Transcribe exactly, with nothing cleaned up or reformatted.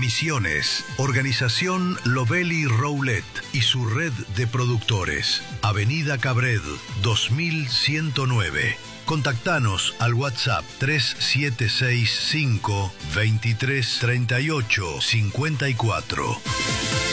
Misiones. Organización Lovelli Roulet y su red de productores. Avenida Cabred, dos mil ciento nueve. Contactanos al WhatsApp tres siete seis cinco, veintitrés, treinta y ocho, cincuenta y cuatro.